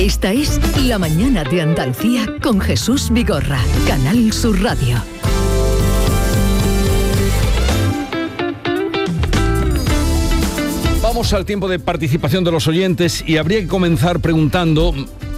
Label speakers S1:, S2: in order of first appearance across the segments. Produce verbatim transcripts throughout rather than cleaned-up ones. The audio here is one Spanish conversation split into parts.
S1: Esta es La Mañana de Andalucía con Jesús Vigorra, Canal Sur Radio.
S2: Vamos al tiempo de participación de los oyentes y habría que comenzar preguntando,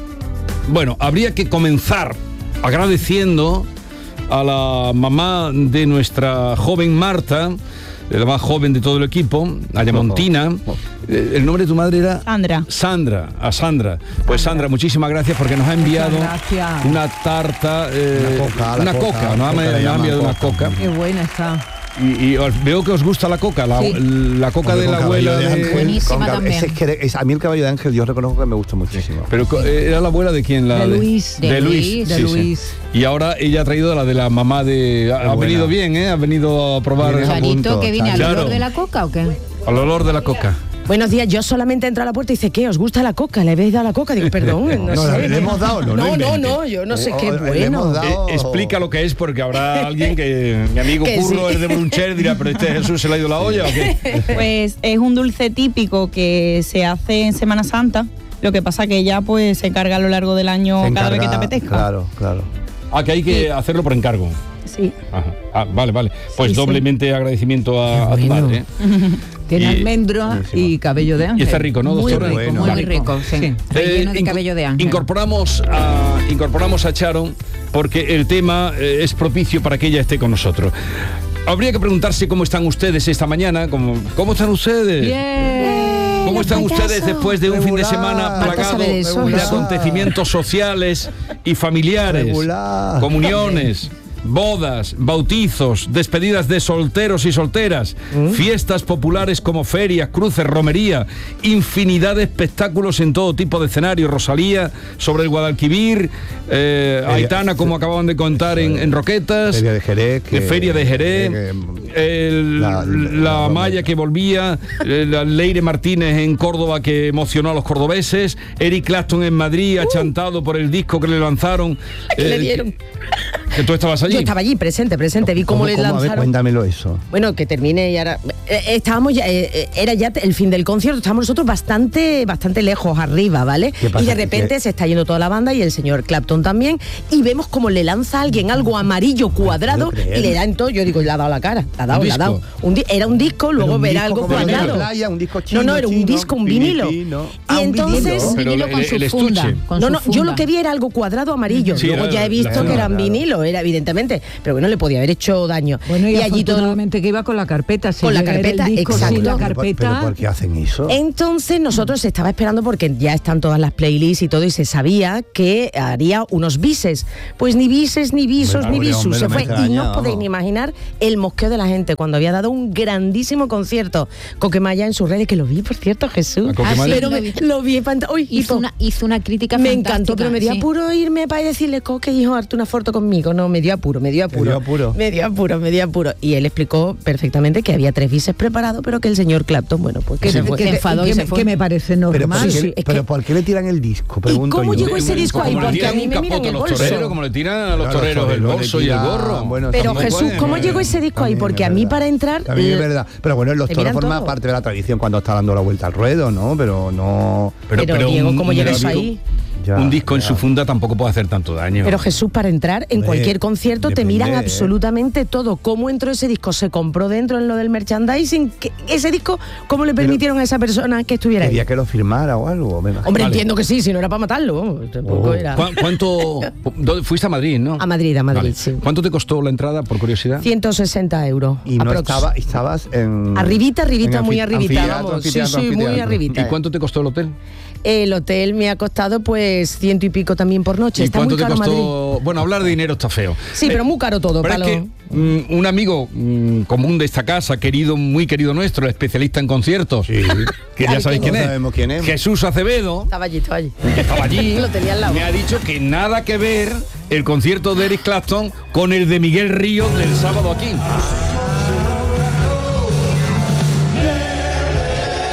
S2: bueno, habría que comenzar agradeciendo a la mamá de nuestra joven Marta, la más joven de todo el equipo, Ayamontina. El nombre de tu madre era
S3: Sandra.
S2: Sandra, a Sandra. Pues Sandra, muchísimas gracias porque nos ha enviado una tarta, eh,
S4: una coca,
S2: una
S4: la
S2: coca,
S4: coca,
S2: nos ha,
S4: coca,
S2: nos ha enviado una coca.
S3: Qué buena está.
S2: Y, y os veo que os gusta la coca, la,
S3: Sí.
S2: la coca de la abuela de...
S4: Ángel.
S3: Buenísima
S4: Con cab-
S3: también.
S4: ese es que- es- a mí el caballo de Ángel, yo reconozco que me gusta muchísimo.
S2: Pero eh, era la abuela de quién, la
S3: De Luis.
S2: de,
S3: De
S2: Luis,
S3: Luis, de
S2: sí, sí.
S3: Luis.
S2: Y ahora ella ha traído la de la mamá de... Ha, ha
S4: buena.
S2: venido bien, ¿eh? Ha venido a probar
S4: Viene a
S2: al
S4: punto.
S3: Charito, que viene al
S2: Claro.
S3: olor de la coca, ¿o qué?
S2: olor de la coca.
S5: Buenos días, yo solamente entro a la puerta y dice, ¿qué? ¿Os gusta la coca? ¿Le habéis dado la coca? Digo, perdón, no,
S4: No,
S5: sé.
S4: le hemos dado, no, no
S5: No, no,
S4: inventes.
S5: no, yo no sé
S4: Oh,
S5: qué
S4: le
S5: bueno.
S4: hemos dado-
S2: Eh, explica lo que es porque habrá alguien que... Mi amigo
S5: Que
S2: Curro
S5: sí.
S2: es de Bruncher y dirá, pero este Jesús se le ha ido la olla, ¿o qué?
S3: Pues es un dulce típico que se hace en Semana Santa. Lo que pasa que ya pues se carga a lo largo del año
S4: Se
S3: cada vez que te
S4: encarga-
S3: apetezca.
S4: Claro, claro.
S2: Ah, que hay que hacerlo por encargo.
S3: Sí.
S2: Ajá. Ah, vale, vale. Pues
S3: Sí, sí.
S2: doblemente agradecimiento a, a tu
S5: bueno.
S2: madre. ¿eh?
S6: Tiene
S2: Y-
S6: almendra
S4: buenísimo.
S6: y cabello de ángel.
S2: Y está rico, ¿no,
S6: Muy
S2: doctora?
S6: rico,
S4: Bueno.
S6: muy
S4: Está
S6: rico, sí.
S2: Eh,
S6: Relleno de
S2: inco-
S6: cabello de ángel.
S2: Incorporamos a, incorporamos a Charo porque el tema eh, es propicio para que ella esté con nosotros. Habría que preguntarse cómo están ustedes esta mañana. ¿Cómo, cómo están ustedes?
S6: Bien.
S2: ¿Cómo están ustedes después de un fin de semana
S4: Regular.
S2: plagado
S5: sabe de eso,
S2: de
S5: Jesús.
S2: acontecimientos sociales y familiares?
S4: Regular.
S2: Comuniones, bodas, bautizos, despedidas de solteros y solteras, fiestas populares como ferias, cruces, romería, infinidad de espectáculos en todo tipo de escenarios, Rosalía sobre el Guadalquivir, eh,
S4: Feria-
S2: Aitana, como acababan de contar en, en Roquetas,
S4: Feria de Jerez.
S2: de Feria de Jerez,
S4: que-
S2: el-
S4: la-
S2: la,
S4: la-
S2: Maya que volvía, eh, la Leire Martínez en Córdoba que emocionó a los cordobeses, Eric Clapton en Madrid, achantado por el disco que le lanzaron.
S5: ¿Qué le
S2: eh,
S5: dieron?
S2: Que, que tú estabas allí.
S5: Yo estaba allí, presente, presente, vi cómo, le
S4: A ver,
S5: lanzaron.
S4: cuéntamelo eso.
S5: Bueno, que termine y ahora... eh, estábamos ya, eh, eh, era ya el fin del concierto, estábamos nosotros bastante, bastante lejos, arriba, ¿vale?
S4: ¿Qué pasa?
S5: Y de repente
S4: ¿Qué?
S5: se está yendo toda la banda y el señor Clapton también, y vemos como le lanza a alguien algo amarillo cuadrado
S4: puedo creer.
S5: y le da en todo, yo digo, le ha dado la cara, le ha dado,
S2: ¿Un
S5: le ha dado.
S2: disco?
S5: Un di- era un disco, luego
S4: un
S5: verá
S4: disco
S5: algo
S4: como el de la
S5: cuadrado.
S4: playa, un disco chino,
S5: no, no, era un
S4: chino,
S5: disco, un vinilo.
S4: filipino.
S5: Y
S4: Ah, un
S5: entonces...
S4: vinilo.
S3: Un
S2: Pero
S3: vinilo
S2: el-
S3: con
S2: el
S3: su
S2: estuche.
S3: funda. con
S5: No,
S3: su
S5: no, yo
S3: funda.
S5: lo que vi era algo cuadrado amarillo.
S2: Sí,
S5: Luego
S2: era
S5: ya he
S2: la-
S5: visto
S2: la
S5: que
S2: funda,
S5: eran
S4: claro.
S5: vinilo, era evidentemente, pero que no le podía haber hecho daño.
S6: Bueno, y,
S5: allí todo.
S6: afortunadamente que iba con la carpeta. Si
S5: Con la
S6: llega el
S5: carpeta,
S6: disco
S5: exacto.
S6: sin la
S5: Pero-
S4: Pero,
S6: carpeta.
S4: pero ¿por qué hacen eso?
S5: Entonces nosotros se estaba esperando porque ya están todas las playlists y todo y se sabía que haría unos bises. Pues ni bises, ni visos,
S4: Hombre,
S5: ni bisus.
S4: hombre,
S5: Se
S4: no me
S5: fue
S4: extraña,
S5: y no os podéis
S4: vamos.
S5: ni imaginar el mosqueo de la gente cuando había dado un grandísimo concierto. Coquemaya en sus redes, que lo vi, por cierto, Jesús.
S2: ¿A Coquemaya?
S3: Ah, sí,
S5: Pero
S3: lo
S5: me-
S3: vi.
S5: lo vi en pantalla. Uy,
S3: Hizo
S5: hipo.
S3: una, hizo una crítica
S5: Me
S3: fantástica.
S5: encantó, pero me dio
S3: sí.
S5: apuro irme para decirle, Coque, hijo, hazte una foto conmigo. No, me dio apuro, me dio apuro.
S4: dio apuro.
S5: Me dio apuro, me dio apuro. Y él explicó perfectamente que había tres bises preparados, pero que el señor Clapton, bueno, pues que
S6: que,
S5: se
S6: que-
S5: fue.
S6: que-
S3: Se enfadó y
S6: que
S3: se
S6: me-
S3: fue.
S6: que me parece
S4: Pero, ¿por
S6: normal.
S4: qué,
S5: Sí, sí, es
S4: pero
S5: que-
S4: ¿por qué le tiran el disco?
S5: ¿Y
S4: Pregunto
S5: cómo
S4: yo.
S5: llegó ese disco ahí?
S2: Como le
S5: Porque
S2: tiran
S5: a mí
S2: un
S5: me miran
S2: capoto
S5: el
S2: a los
S5: bolso.
S2: toreros, como le tiran a los
S4: Claro,
S2: toreros el
S4: le
S2: bolso y el
S4: tiran-
S2: gorro.
S4: bueno,
S5: Pero
S4: también
S5: Jesús,
S4: puede-
S5: ¿cómo llegó ese disco ahí?
S4: También
S5: Porque
S4: es
S5: a mí
S4: verdad.
S5: para entrar...
S4: También es
S5: eh,
S4: verdad. Pero bueno, los
S5: te
S4: toros
S5: miran
S4: forman
S5: todo.
S4: parte de la tradición cuando está dando la vuelta al ruedo, ¿no? Pero no...
S5: Pero, Diego,
S2: un-
S5: ¿cómo
S2: un
S5: llega
S2: disco-
S5: eso ahí?
S4: Ya,
S2: un disco en
S4: ya.
S2: su funda tampoco puede hacer tanto daño.
S5: Pero Jesús, para entrar en
S4: Hombre,
S5: cualquier concierto te
S4: depende,
S5: miran
S4: ¿eh?
S5: absolutamente todo. ¿Cómo entró ese disco? ¿Se compró dentro en lo del merchandising? ¿Qué- ¿Ese disco cómo le permitieron a esa persona que estuviera ahí?
S4: Quería que lo firmara o algo. me imagino.
S5: Hombre,
S2: Vale.
S5: entiendo que sí, si no era para matarlo. Tampoco
S4: Oh.
S5: era.
S2: ¿Cuá- ¿Cuánto? ¿Dónde- Fuiste a Madrid, ¿no?
S5: A Madrid, a Madrid,
S2: Vale.
S5: sí.
S2: ¿Cuánto te costó la entrada, por curiosidad?
S5: ciento sesenta euros.
S4: Y no
S5: aprox.
S4: estaba, estabas en...
S5: Arribita, arribita,
S4: en
S5: muy
S4: anfi-
S5: arribita,
S4: anfiteatro,
S5: vamos. Sí,
S4: anfiteatro,
S5: sí, muy
S4: anfiteatro.
S5: arribita.
S2: ¿Y cuánto te costó el hotel?
S5: El hotel me ha costado pues ciento y pico también por noche.
S2: ¿Y
S5: Está
S2: cuánto
S5: muy
S2: te
S5: caro
S2: costó?
S5: Madrid.
S2: Bueno, hablar de dinero está feo.
S5: Sí, pero muy caro todo.
S2: Pero es
S5: palo.
S2: que mm, un amigo mm, común de esta casa, querido, muy querido nuestro, especialista en conciertos,
S4: Sí.
S2: que ya sabéis quién
S4: No
S2: es,
S4: sabemos quién es.
S2: Jesús Acevedo,
S5: Estaba allí, estaba allí.
S2: que estaba allí,
S5: Lo tenía al lado.
S2: me ha dicho que nada que ver el concierto de Eric Clapton con el de Miguel Ríos del sábado aquí.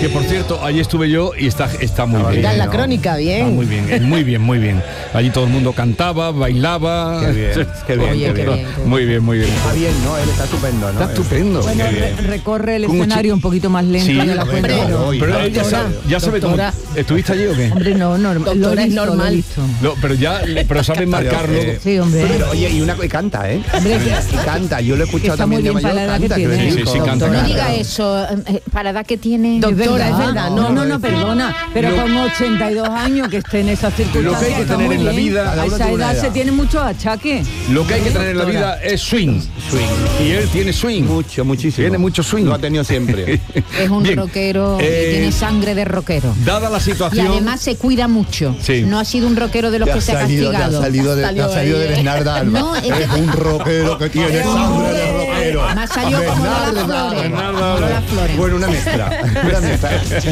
S2: Que por cierto, allí estuve yo y está, está muy bien.
S5: Mira la
S2: ¿no?
S5: crónica, bien.
S2: Está muy bien, es muy bien, muy bien. Allí todo el mundo cantaba, bailaba.
S4: Qué bien, qué bien,
S5: Oye,
S4: qué
S5: qué
S4: bien.
S5: bien.
S2: Muy bien, muy bien.
S4: Está bien, ¿no? Él está estupendo, ¿no?
S2: Está estupendo.
S6: Bueno,
S2: Qué
S6: re-
S2: bien.
S6: recorre el
S2: Con un
S6: escenario
S2: chi-
S6: un poquito más lento
S2: Sí,
S6: de la
S4: hombre,
S6: cuenta.
S4: claro.
S2: Pero
S4: Doctora,
S2: ya, sabe, ya sabe cómo.
S5: doctora.
S2: ¿Estuviste allí o qué?
S6: Hombre, no, no, lo he
S5: Doctora, es
S6: visto, lo he
S5: normal.
S6: visto.
S2: No, pero ya, pero saben marcarlo.
S4: eh,
S6: Sí, hombre.
S4: Pero, oye, y una y canta, ¿eh?
S6: Hombre, que-
S4: Y canta, yo lo he escuchado
S6: Está
S4: también
S6: muy
S4: de
S6: bien para
S4: mayor,
S6: la edad que
S4: canta,
S6: tiene.
S4: que
S2: Sí,
S4: rico.
S2: sí, sí, canta.
S7: No
S2: Claro.
S7: diga eso, eh, ¿para edad que tiene?
S5: Doctora, es verdad,
S6: No, no, no,
S4: no,
S6: perdona. Pero
S2: Lo-
S6: con ochenta y dos años que esté en esas circunstancias.
S2: Lo que hay que
S6: está
S2: tener
S6: muy
S2: en la
S6: bien.
S2: vida-
S6: A
S4: Cada uno
S6: esa
S4: tiene una
S6: edad se
S4: edad.
S6: tiene muchos achaques.
S2: Lo que hay que tener en la
S6: Doctora.
S2: vida es swing.
S4: Swing.
S2: Y él tiene swing.
S4: Mucho, muchísimo.
S2: Tiene mucho swing.
S4: Lo ha tenido siempre.
S7: Es un
S2: Bien.
S7: rockero,
S2: Eh,
S7: tiene sangre de rockero.
S2: Dada la
S7: Y
S2: situación.
S7: además se cuida mucho.
S2: Sí.
S7: No ha sido un rockero de los
S4: Te
S7: que
S4: ha
S7: se ha
S4: salido, te ha
S7: castigado.
S4: salido de, te ha salido de Bernarda Alba.
S7: No, es
S4: Eres
S7: que-
S4: un rockero que tiene sangre de rockero.
S7: Más salió como Lola
S4: Bernarda
S7: Flores.
S2: Bernarda
S7: Como
S2: Alba.
S7: Lola Flores.
S4: Bueno, una mezcla. Una mezcla.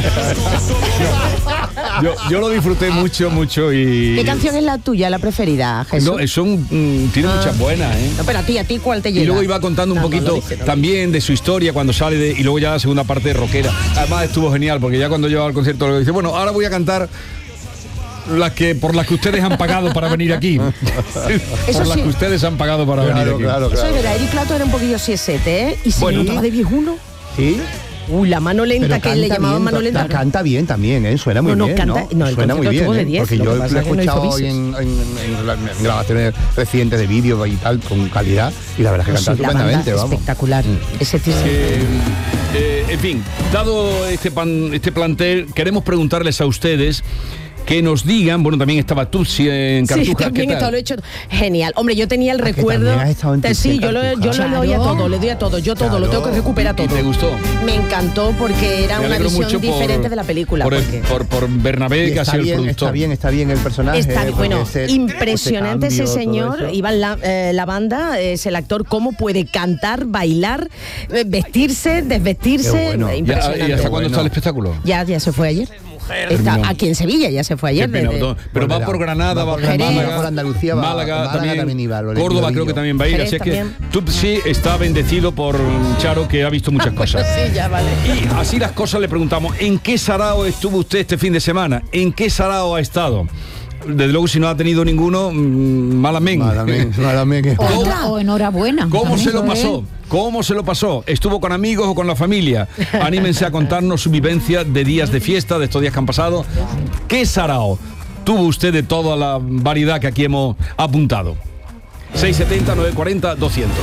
S2: Yo, yo lo disfruté mucho, mucho y.
S5: ¿Qué canción es la tuya, la preferida, Jesús?
S2: No, son, mm, tiene muchas buenas, ¿eh?
S5: No, pero a ti, a ti, ¿cuál te llega?
S2: Y luego iba contando un
S5: No, no
S2: poquito
S5: lo dice, no lo
S2: también de su historia cuando sale de, y luego ya la segunda parte de rockera. Además estuvo genial porque ya cuando llevaba al concierto lo dice, bueno, ahora voy a cantar las que por las que ustedes han pagado para venir aquí.
S5: Eso
S2: por las
S5: sí.
S2: que ustedes han pagado para venir
S4: Claro,
S2: aquí.
S4: claro,
S5: Eso es
S4: claro.
S5: verdad, Eric Clapton era un poquillo siesete, ¿eh? Y se
S2: Bueno.
S5: notaba de viejuno.
S4: ¿Sí?
S5: Uy, la mano lenta
S4: Pero
S5: que le
S4: canta
S5: llamaban
S4: bien,
S5: mano
S4: ca-
S5: lenta.
S4: Canta bien también, ¿eh? Suena muy
S5: No, no,
S4: bien,
S5: canta-
S4: ¿no?
S5: no, el
S4: Suena muy
S5: concierto
S4: bien,
S5: estuvo de
S4: ¿eh?
S5: diez,
S4: Porque
S5: lo
S4: yo
S5: que
S4: lo he
S5: pasa es que no hizo
S4: escuchado
S5: bises.
S4: en, en- en- en grabaciones recientes de vídeo y tal, con calidad, y la verdad es que
S5: Sí,
S4: canta
S5: la banda
S4: estupendamente, vamos.
S5: espectacular. Ese sí, sí.
S2: Eh, eh, en fin, dado este, pan- este plantel, queremos preguntarles a ustedes que nos digan, bueno, también estaba Tutsi en Cartuja.
S5: Sí,
S2: ¿qué
S5: también
S2: tal?
S5: está lo hecho. Genial. Hombre, yo tenía el
S4: Ah, que
S5: recuerdo.
S4: también has estado en
S5: Te-
S4: Tutsi
S5: sí,
S4: en
S5: yo lo, yo
S4: Cartuja.
S5: lo doy a
S7: Claro.
S5: todo, le doy a todo. Yo todo, lo
S4: Claro.
S5: tengo que recuperar
S2: ¿Y
S5: todo.
S2: te gustó?
S5: Me encantó porque era
S2: Me
S5: una
S2: alegro
S5: visión
S2: mucho por-
S5: diferente de la película.
S2: Por, el-
S5: porque
S2: por, por Bernabé,
S4: Y
S2: que ha
S4: está
S2: sido el
S4: bien,
S2: productor.
S4: está bien, está bien el personaje.
S5: Está,
S4: porque
S5: bueno,
S4: ese-
S5: impresionante
S4: ese
S5: ese,
S4: cambio, todo
S5: señor.
S4: eso.
S5: Iván la, eh, la banda, es el actor, cómo puede cantar, bailar, eh, vestirse, desvestirse.
S4: Qué bueno.
S5: eh,
S2: Ya,
S5: Impresionante.
S2: ¿Y hasta cuándo
S4: Bueno.
S2: está el espectáculo?
S5: Ya, ya se fue ayer. Está
S2: Terminó.
S5: aquí en Sevilla, ya se fue ayer.
S2: Qué pena,
S5: desde-
S2: no, pero va
S4: Volverá.
S2: por Granada, va
S4: Va
S2: por
S4: por
S5: Jerez,
S2: Málaga,
S4: va por Andalucía, va-
S2: Málaga,
S4: Málaga
S2: también,
S4: también iba, lo-
S2: Córdoba
S4: lo
S2: creo que
S4: digo.
S2: también va a ir,
S5: Jerez
S2: así es que
S5: también.
S2: Tutsi está bendecido por Charo, que ha visto muchas cosas.
S5: Sí, ya vale.
S2: Y así las cosas le preguntamos, ¿en qué sarao estuvo usted este fin de semana? ¿En qué sarao ha estado? Desde luego, si no ha tenido ninguno, mm, malamente.
S4: Malamente, malamente.
S7: O, eno- o enhorabuena.
S2: ¿Cómo
S7: también.
S2: se lo pasó? ¿Cómo se lo pasó? ¿Estuvo con amigos o con la familia? Anímense a contarnos su vivencia de días de fiesta, de estos días que han pasado. ¿Qué sarao tuvo usted de toda la variedad que aquí hemos apuntado? seiscientos setenta, novecientos cuarenta, doscientos.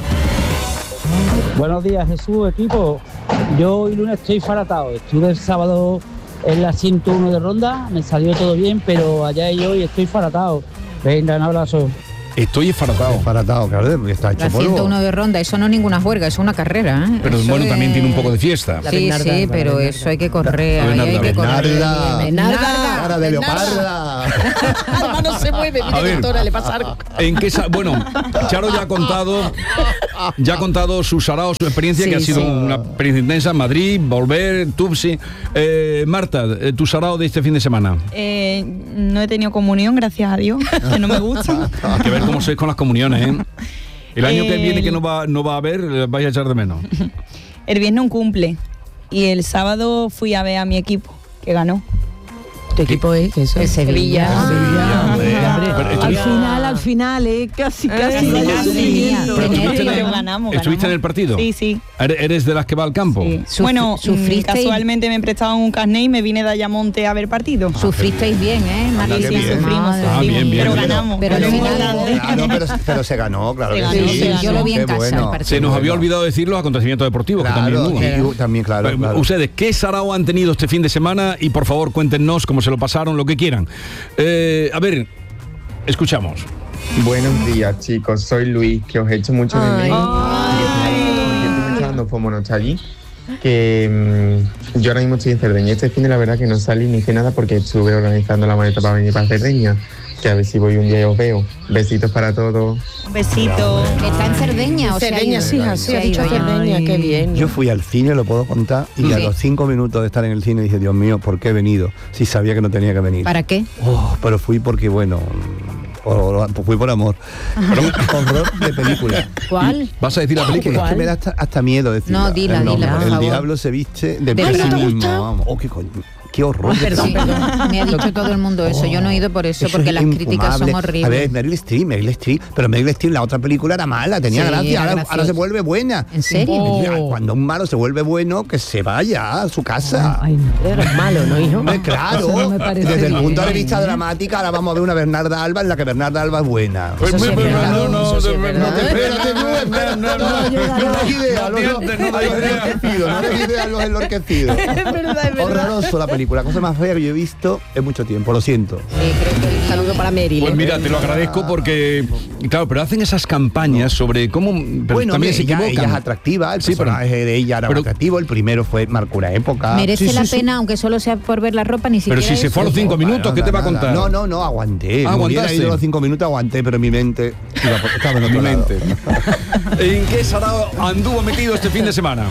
S8: Buenos días, Jesús, equipo. Yo hoy lunes estoy faratado. Estuve el sábado en la ciento uno de Ronda, me salió todo bien, pero allá y hoy estoy faratado. Venga, un abrazo.
S2: Estoy esfaratado.
S4: Disparatado, claro, porque está hecho
S7: La
S4: polvo.
S7: ciento uno de ronda, eso no es ninguna juerga, es una carrera. ¿eh?
S2: Pero
S7: Eso
S2: bueno, también
S7: es-
S2: tiene un poco de fiesta.
S5: La
S7: Sí,
S5: Bernarda,
S7: sí,
S5: la
S7: pero
S5: Bernarda.
S7: eso hay que correr. ahí
S2: Bernarda,
S7: hay que correr.
S4: Bernarda.
S5: Bernarda.
S4: Cara de leoparda.
S5: Además no se mueve, mi
S2: A ver.
S5: directora, le pasa algo.
S2: ¿En qué sa- bueno, Charo ya ha contado, ya ha contado su sarao, su experiencia,
S5: Sí,
S2: que ha sido
S5: sí.
S2: una experiencia intensa, Madrid, volver, Tupsi. Eh, Marta, eh, tu sarao de este fin de semana.
S3: Eh, no he tenido comunión, gracias a Dios, que no me gusta.
S2: Hay que ver cómo sois con las comuniones, ¿eh? El año que
S3: El-
S2: viene que no va, no va a haber, eh, vais a echar de menos.
S3: El viernes un cumple y el sábado fui a ver a mi equipo, que ganó.
S5: Tu equipo es que eso
S7: El Sevilla.
S5: Ah,
S2: Sevilla, hombre.
S6: Hombre,
S2: Pero
S6: al
S2: estuviste-
S6: final, al final, eh, casi, casi.
S3: Ay,
S6: vaya
S3: sí,
S6: sufrimiento.
S2: Pero estuviste en el-
S3: Pero ganamos,
S2: ¿Estuviste
S3: ganamos.
S2: en el partido?
S3: Sí, sí.
S2: ¿Eres- ¿Eres de las que va al campo?
S3: sí.
S7: Sufri-
S3: Bueno, mm,
S7: ¿sufristeis?
S3: casualmente me prestaban un carnet y me vine de Ayamonte a ver partido.
S7: Sufristeis bien, ¿eh?
S4: Anda,
S3: Sí,
S4: qué
S3: sí,
S4: bien.
S3: sufrimos,
S7: Madre
S2: Ah,
S3: sufrimos,
S2: bien, bien,
S3: pero
S2: bien.
S3: ganamos.
S7: Pero
S3: que
S7: al
S3: es lo
S7: final-
S3: importante.
S4: Claro, pero, pero se ganó, claro
S3: Se
S4: que
S3: ganó,
S4: sí.
S3: se ganó.
S7: Yo lo vi en
S4: Qué
S7: casa, el
S4: bueno.
S7: partido.
S2: Se nos
S7: Sí,
S2: había
S7: bueno.
S2: olvidado decir los acontecimientos deportivos, que también
S4: Claro,
S2: hubo.
S4: y- también, claro,
S2: Pero,
S4: claro.
S2: Ustedes, ¿qué sarao han tenido este fin de semana? Y por favor, cuéntenos cómo se lo pasaron, lo que quieran. Eh, a ver, escuchamos.
S9: Buenos días, chicos. Soy Luis, que os echo mucho de
S5: Ay.
S9: menos. Y estoy echando como noche allí. Que mm, yo ahora mismo estoy en Cerdeña. Este fin de la verdad que no salí ni hice nada porque estuve organizando la maleta para venir para Cerdeña. Que a ver si voy un día y os veo. Besitos para todos.
S3: Un besito.
S7: Que está en Cerdeña, o sea.
S5: Cerdeña, sí, así ha dicho Cerdeña, qué bien.
S4: Yo fui al cine, lo puedo contar, y a
S7: Sí.
S4: los cinco minutos de estar en el cine dije, Dios mío, ¿por qué he venido? Si sabía que no tenía que venir.
S7: ¿Para qué?
S4: Oh, pero fui porque, bueno, o, pues fui por amor. Horror de película.
S7: ¿Cuál?
S2: ¿Vas a decir la película?
S4: Es que me da hasta, hasta miedo decir.
S7: No, dila,
S4: el nombre.
S7: dila, por
S4: El
S7: favor.
S4: diablo se viste de
S7: ¿De
S4: sí
S7: verdad?
S4: mismo. Vamos. Oh, qué coño. Qué horror.
S7: Perdón,
S4: Sí.
S7: perdón. Me ha dicho todo el mundo eso. Yo no he ido por eso,
S4: Eso
S7: porque
S4: es
S7: las críticas son
S4: infumable.
S7: horribles.
S4: A ver, Meryl Streep, Meryl Streep, pero Meryl Streep, la otra película era mala, tenía
S7: Sí,
S4: gracia,
S7: era
S4: ahora,
S7: graciosa.
S4: ahora se vuelve buena.
S7: ¿En serio?
S4: Mira, cuando un malo se vuelve bueno, que se vaya a su casa.
S6: Ay, no.
S5: Era malo, ¿no, hijo?
S4: Hombre, claro,
S6: Eso no me parece
S4: desde el
S6: bien,
S4: punto de vista
S6: ¿eh?
S4: dramático, ahora vamos a ver una Bernarda Alba en la que Bernarda Alba es buena.
S2: Pues
S5: Eso
S2: muy
S5: sí es
S2: bien,
S5: verdad,
S2: no, no,
S5: eso sí es
S2: de-
S5: verdad.
S2: no te-
S4: Espérate, no, espérate, no, no, no des idea,
S2: No
S4: los
S2: mientes, no des idea.
S4: enloquecidos, no des idea a los enloquecidos. Horroroso la película, la cosa más fea que yo he visto en mucho tiempo, lo siento.
S7: Sí, creo que el-
S5: Saludo para Meryl.
S2: Pues
S5: ¿eh?
S2: mira, te lo agradezco porque, claro, pero hacen esas campañas sobre cómo, pero
S4: Bueno,
S2: también
S4: hombre,
S2: se
S4: ella,
S2: equivocan.
S4: ella es atractiva, el
S2: Sí, pero-
S4: personaje de ella era
S2: pero-
S4: atractivo, el primero fue marcó una época.
S7: merece
S2: sí, sí,
S7: la
S2: sí.
S7: pena, aunque solo sea por ver la ropa, ni siquiera
S2: Pero si se
S7: eso.
S2: fue a los cinco
S4: No,
S2: minutos,
S4: para
S2: ¿qué te va a
S4: nada.
S2: contar?
S4: No, no, no, aguanté.
S2: Ah,
S4: Me hubiera
S2: aguantaste.
S4: ido los cinco minutos, aguanté, pero mi mente iba por- estaba en otro
S2: Mi
S4: lado.
S2: mente. ¿En qué Sarao anduvo metido este fin de semana?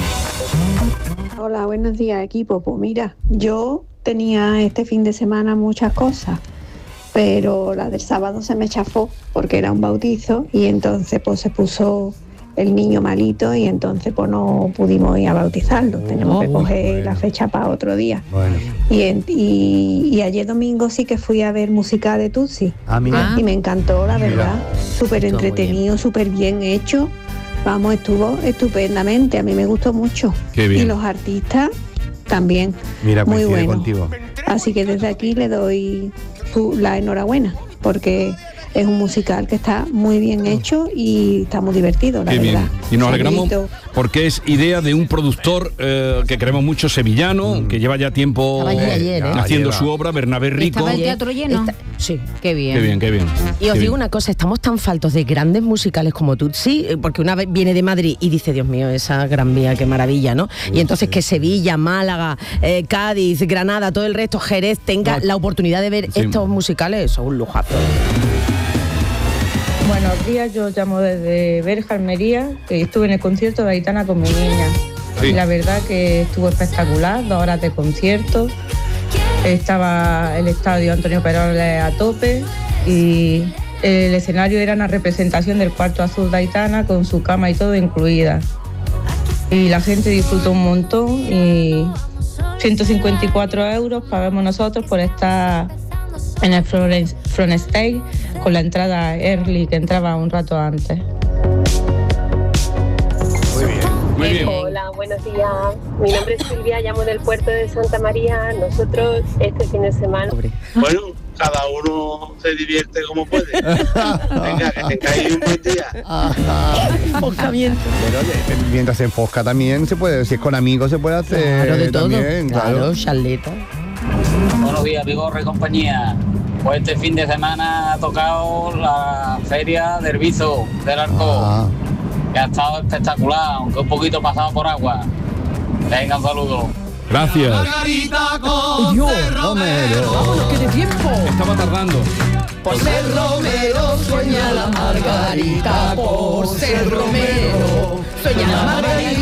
S10: Hola, buenos días, equipo. Pues mira, yo tenía este fin de semana muchas cosas, pero la del sábado se me chafó porque era un bautizo y entonces pues se puso el niño malito y entonces pues no pudimos ir a bautizarlo. Tenemos que coger la fecha para otro día.
S4: Bueno.
S10: Y, en- y, y ayer domingo sí que fui a ver música de Tutsi.
S4: Ah, mira.
S7: Ah.
S10: Y me encantó, la
S4: Mira.
S10: verdad. Súper
S5: Estuvo muy
S10: entretenido, súper bien hecho. Vamos, estuvo estupendamente. A mí me gustó mucho.
S2: Qué bien.
S10: Y los artistas también.
S4: Mira,
S10: muy
S4: coincide
S10: bueno.
S4: contigo.
S10: Así que desde aquí le doy su- la enhorabuena, porque es un musical que está muy bien hecho y está muy divertido, la
S2: Qué
S10: verdad.
S2: bien. Y nos alegramos
S10: Saludito.
S2: porque es idea de un productor eh, que queremos mucho, sevillano, que lleva ya tiempo
S5: Estaba allí ayer, ¿eh?
S2: haciendo
S4: Ya
S2: su
S4: lleva.
S2: obra, Bernabé Rico.
S7: ¿Estaba el teatro lleno?
S5: Esta- sí.
S7: Qué bien.
S2: Qué bien, qué bien.
S5: Y os
S2: Qué
S5: digo
S2: bien.
S5: una cosa, estamos tan faltos de grandes musicales como Tutsi, eh, porque una vez viene de Madrid y dice, Dios mío, esa Gran Vía, qué maravilla, ¿no? Y entonces que Sevilla, Málaga, eh, Cádiz, Granada, todo el resto, Jerez, tenga
S2: No.
S5: la oportunidad de ver
S2: Sí.
S5: estos musicales, eso es un lujazo.
S3: Buenos días, yo llamo desde Berja, Almería, que estuve en el concierto de Aitana con mi niña.
S2: Sí.
S3: Y la verdad que estuvo espectacular, dos horas de concierto. Estaba el estadio Antonio Peroles a tope y el escenario era una representación del cuarto azul de Aitana con su cama y todo incluida. Y la gente disfrutó un montón y ciento cincuenta y cuatro euros pagamos nosotros por estar en el front front stage con la entrada early que entraba un rato antes.
S4: Muy bien.
S2: Muy bien.
S10: Hola, buenos días. Mi nombre es Silvia, llamo del puerto de Santa María. Nosotros este fin de semana...
S11: Bueno, cada uno se divierte como puede. Venga, que tengáis un buen día.
S5: Enfocamiento.
S4: Pero oye, mientras se enfosca también se puede, si es con amigos se puede hacer
S5: Claro, de todo.
S4: también,
S5: claro,
S4: claro.
S5: charleta.
S8: Buenos días, Vigorra y compañía. Pues este fin de semana ha tocado la feria del Bizo, del Arco,
S4: Ah,
S8: que ha estado espectacular, aunque un poquito pasado por agua. Venga, un saludo.
S2: Gracias.
S4: Romero.
S5: Vámonos, que de tiempo.
S2: Estaba tardando.
S5: Por ser Romero sueña la margarita, por ser Romero sueña la margarita.